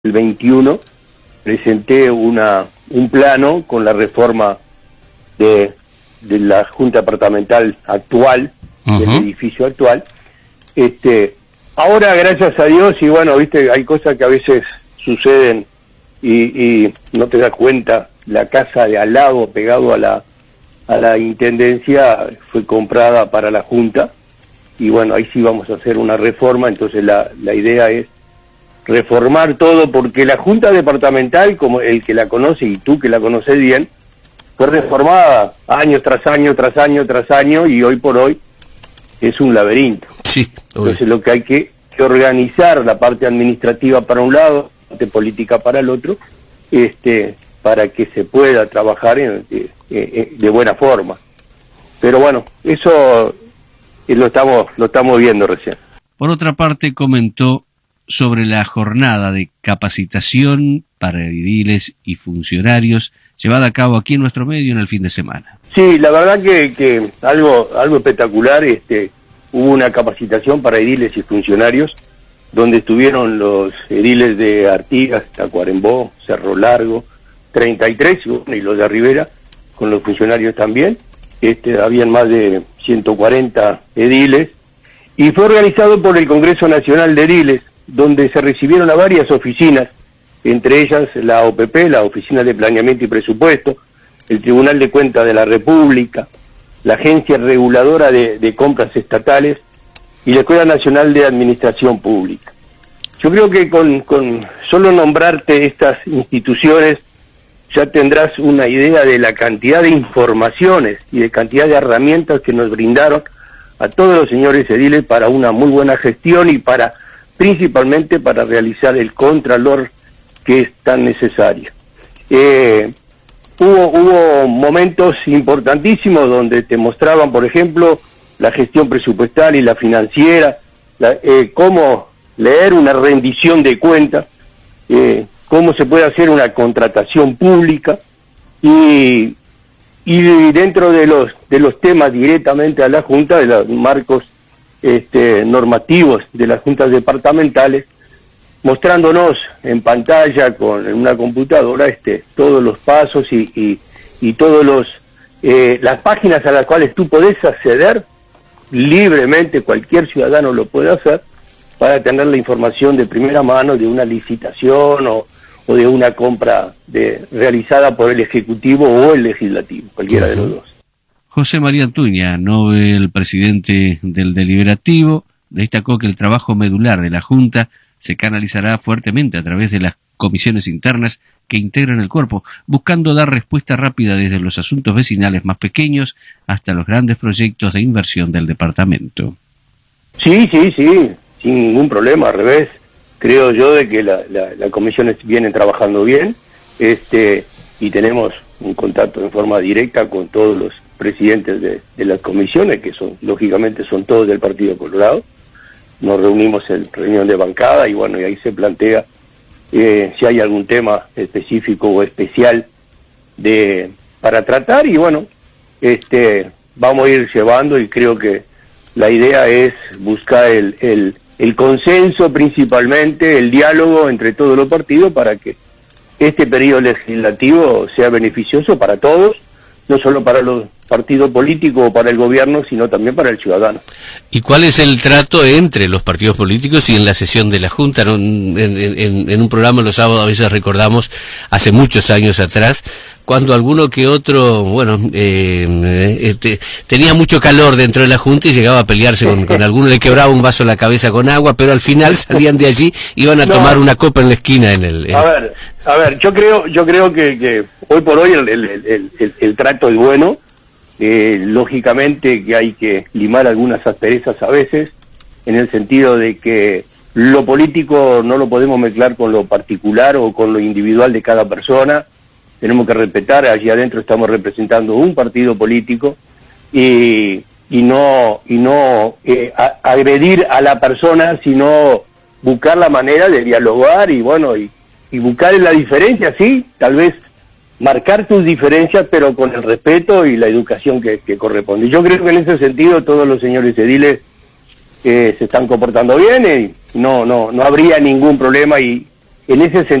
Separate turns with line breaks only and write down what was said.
el 21 presenté un plano con la reforma de la Junta Departamental actual, del edificio actual. Ahora, gracias a Dios, y bueno, viste, hay cosas que a veces suceden y no te das cuenta. La casa de al lado, pegado a la Intendencia, fue comprada para la Junta, y bueno, ahí sí vamos a hacer una reforma. Entonces la idea es reformar todo, porque la Junta Departamental, como el que la conoce y tú que la conoces bien, fue reformada año tras año, tras año, tras año, y hoy por hoy es un laberinto.
Sí.
Entonces lo que hay que organizar la parte administrativa para un lado, la parte política para el otro, para que se pueda trabajar de buena forma. Pero bueno, eso lo estamos viendo recién.
Por otra parte, comentó sobre la jornada de capacitación para ediles y funcionarios llevada a cabo aquí en nuestro medio en el fin de semana.
Sí, la verdad que algo espectacular. Hubo una capacitación para ediles y funcionarios, donde estuvieron los ediles de Artigas, Tacuarembó, Cerro Largo, 33, y los de Rivera, con los funcionarios también. Habían más de 140 ediles, y fue organizado por el Congreso Nacional de Ediles, donde se recibieron a varias oficinas, entre ellas la OPP, la Oficina de Planeamiento y Presupuesto, el Tribunal de Cuentas de la República, la Agencia Reguladora de Compras Estatales y la Escuela Nacional de Administración Pública. Yo creo que con solo nombrarte estas instituciones ya tendrás una idea de la cantidad de informaciones y de cantidad de herramientas que nos brindaron a todos los señores ediles para una muy buena gestión y principalmente para realizar el contralor que es tan necesario. Hubo momentos importantísimos donde te mostraban, por ejemplo, la gestión presupuestal y la financiera, cómo leer una rendición de cuentas, cómo se puede hacer una contratación pública, y dentro de los temas directamente a la Junta, de los marcos normativos de las juntas departamentales, mostrándonos en pantalla en una computadora todos los pasos y todos las páginas a las cuales tú podés acceder libremente. Cualquier ciudadano lo puede hacer para tener la información de primera mano de una licitación o de una compra realizada por el Ejecutivo o el Legislativo, cualquiera de los dos.
José María Antuña Nobel, presidente del Deliberativo, destacó que el trabajo medular de la Junta se canalizará fuertemente a través de las comisiones internas que integran el cuerpo, buscando dar respuesta rápida desde los asuntos vecinales más pequeños hasta los grandes proyectos de inversión del departamento.
Sí, sin ningún problema, al revés. Creo yo de que las comisiones vienen trabajando bien, y tenemos un contacto en forma directa con todos los presidentes de las comisiones, que lógicamente son todos del Partido Colorado. Nos reunimos en reunión de bancada y bueno, y ahí se plantea si hay algún tema específico o especial para tratar, y bueno, vamos a ir llevando, y creo que la idea es buscar el consenso, principalmente el diálogo entre todos los partidos, para que este periodo legislativo sea beneficioso para todos, no solo para los partidos políticos o para el gobierno, sino también para el ciudadano.
¿Y cuál es el trato entre los partidos políticos y en la sesión de la Junta? ¿No? En un programa los sábados a veces recordamos, hace muchos años atrás, cuando alguno que otro, tenía mucho calor dentro de la Junta y llegaba a pelearse con alguno, le quebraba un vaso en la cabeza con agua, pero al final salían de allí, iban a tomar una copa en la esquina.
A ver, yo creo que hoy por hoy el trato es bueno. Lógicamente que hay que limar algunas asperezas a veces, en el sentido de que lo político no lo podemos mezclar con lo particular o con lo individual de cada persona. Tenemos que respetar. Allí adentro estamos representando un partido político, y no agredir a la persona, sino buscar la manera de dialogar y buscar la diferencia, sí, tal vez marcar tus diferencias, pero con el respeto y la educación que corresponde. Yo creo que en ese sentido todos los señores ediles se están comportando bien, y no habría ningún problema, y En ese sentido,